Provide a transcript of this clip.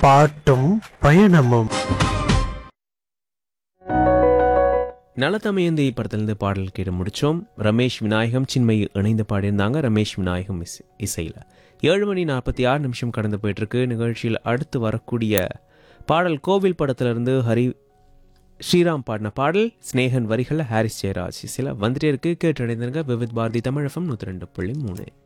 பாட்டும் பயணமும். நலத்தமையந்தி படத்திலிருந்து பாடல் கேட்டு முடித்தோம். ரமேஷ் விநாயகம் சின்மயி இணைந்து பாடியிருந்தாங்க. ரமேஷ் விநாயகம் இசையில் 7:46 கடந்து போயிட்டுருக்கு. நிகழ்ச்சியில் அடுத்து வரக்கூடிய பாடல் கோவில் படத்திலிருந்து ஸ்ரீராம் பாடின பாடல். ஸ்னேகன் வரிகளில் ஹாரிஸ் ஜெயராஜ் இசையில் வந்துட்டே இருக்கு. கேட்டடைந்திருங்க. விவித் பாரதி தமிழ் FM 102.3.